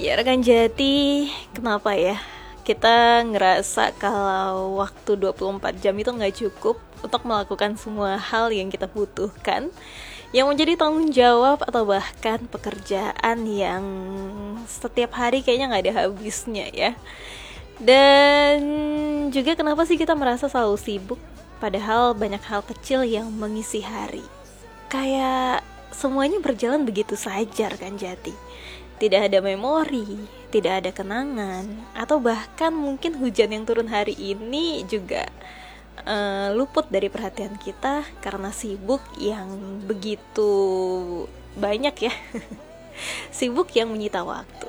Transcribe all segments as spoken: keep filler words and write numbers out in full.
Ya rekan Jati, kenapa ya kita ngerasa kalau waktu dua puluh empat jam itu nggak cukup untuk melakukan semua hal yang kita butuhkan, yang menjadi tanggung jawab atau bahkan pekerjaan yang setiap hari kayaknya nggak ada habisnya ya. Dan juga kenapa sih kita merasa selalu sibuk, padahal banyak hal kecil yang mengisi hari. Kayak semuanya berjalan begitu saja rekan Jati. Tidak ada memori, tidak ada kenangan, atau bahkan mungkin hujan yang turun hari ini juga uh, luput dari perhatian kita karena sibuk yang begitu banyak ya. Sibuk yang menyita waktu.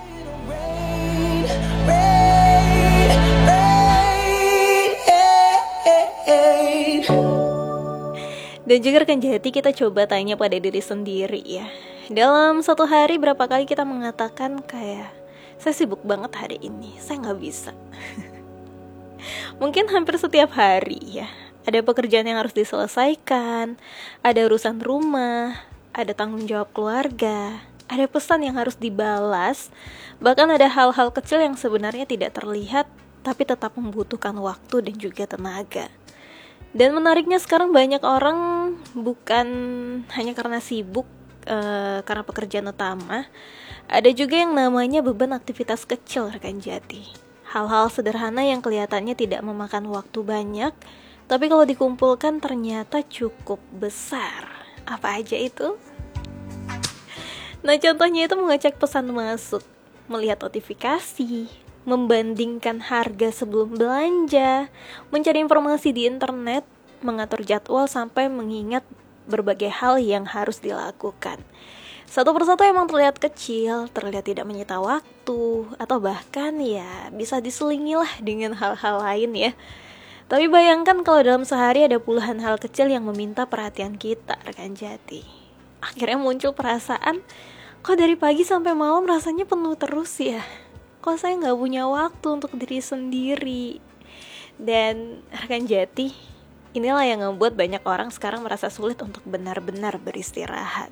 Dan juga rekan Jati, kita coba tanya pada diri sendiri ya. Dalam satu hari berapa kali kita mengatakan kayak, saya sibuk banget hari ini, saya gak bisa. Mungkin hampir setiap hari ya. Ada pekerjaan yang harus diselesaikan, ada urusan rumah, ada tanggung jawab keluarga, ada pesan yang harus dibalas. Bahkan ada hal-hal kecil yang sebenarnya tidak terlihat, tapi tetap membutuhkan waktu dan juga tenaga. Dan menariknya sekarang banyak orang bukan hanya karena sibuk, Uh, karena pekerjaan utama, ada juga yang namanya beban aktivitas kecil rekan Jati. Hal-hal sederhana yang kelihatannya tidak memakan waktu banyak, tapi kalau dikumpulkan ternyata cukup besar. Apa aja itu? Nah contohnya itu mengecek pesan masuk, melihat notifikasi, membandingkan harga sebelum belanja, mencari informasi di internet, mengatur jadwal sampai mengingat berbagai hal yang harus dilakukan. Satu persatu emang terlihat kecil, terlihat tidak menyita waktu, atau bahkan ya bisa diselingi lah dengan hal-hal lain ya. Tapi bayangkan kalau dalam sehari ada puluhan hal kecil yang meminta perhatian kita rekan Jati. Akhirnya muncul perasaan, kok dari pagi sampai malam rasanya penuh terus ya. Kok saya gak punya waktu untuk diri sendiri. Dan rekan Jati, inilah yang membuat banyak orang sekarang merasa sulit untuk benar-benar beristirahat.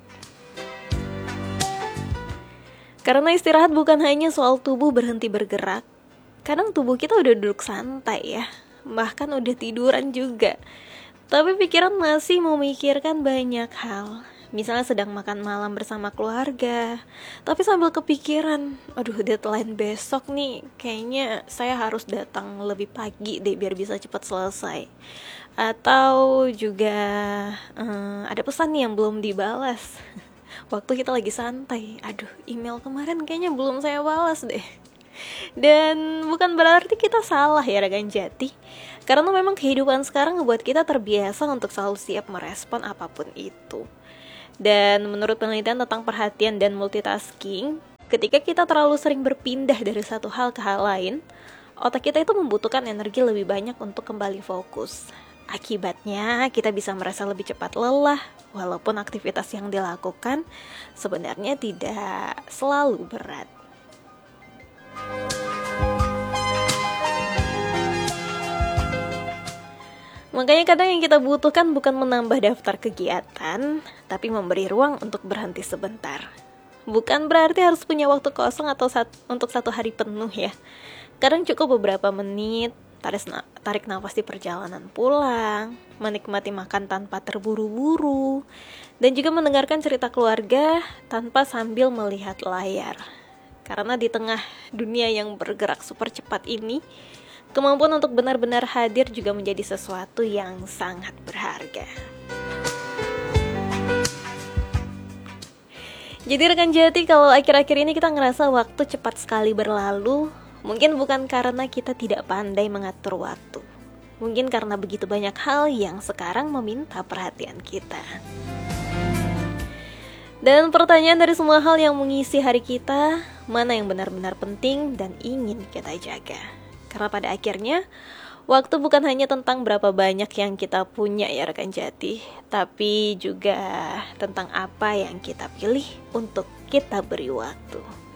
Karena istirahat bukan hanya soal tubuh berhenti bergerak. Kadang tubuh kita udah duduk santai ya, bahkan udah tiduran juga. Tapi pikiran masih memikirkan banyak hal. Misalnya sedang makan malam bersama keluarga, tapi sambil kepikiran, aduh deadline besok nih, kayaknya saya harus datang lebih pagi deh biar bisa cepat selesai. Atau juga um, ada pesan nih yang belum dibalas. Waktu kita lagi santai, aduh email kemarin kayaknya belum saya balas deh. Dan bukan berarti kita salah ya rekan Jati, karena memang kehidupan sekarang ngebuat kita terbiasa untuk selalu siap merespon apapun itu. Dan menurut penelitian tentang perhatian dan multitasking, ketika kita terlalu sering berpindah dari satu hal ke hal lain, otak kita itu membutuhkan energi lebih banyak untuk kembali fokus. Akibatnya kita bisa merasa lebih cepat lelah, walaupun aktivitas yang dilakukan sebenarnya tidak selalu berat. Makanya kadang yang kita butuhkan bukan menambah daftar kegiatan, tapi memberi ruang untuk berhenti sebentar. Bukan berarti harus punya waktu kosong atau sat- untuk satu hari penuh ya. Kadang cukup beberapa menit, tarik, na- tarik nafas di perjalanan pulang, menikmati makan tanpa terburu-buru, dan juga mendengarkan cerita keluarga tanpa sambil melihat layar. Karena di tengah dunia yang bergerak super cepat ini, kemampuan untuk benar-benar hadir juga menjadi sesuatu yang sangat berharga. Jadi rekan Jati, kalau akhir-akhir ini kita ngerasa waktu cepat sekali berlalu, mungkin bukan karena kita tidak pandai mengatur waktu. Mungkin karena begitu banyak hal yang sekarang meminta perhatian kita. Dan pertanyaan dari semua hal yang mengisi hari kita, mana yang benar-benar penting dan ingin kita jaga? Karena pada akhirnya, waktu bukan hanya tentang berapa banyak yang kita punya ya rekan Jati, tapi juga tentang apa yang kita pilih untuk kita beri waktu.